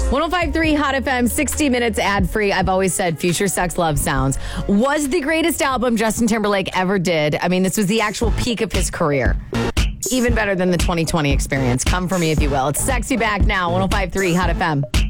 105.3 Hot FM, 60 minutes ad-free. I've always said Future Sex Love Sounds was the greatest album Justin Timberlake ever did. I mean, this was the actual peak of his career. Even better than the 2020 experience. Come for me if you will. It's Sexy Back now, 105.3 Hot FM.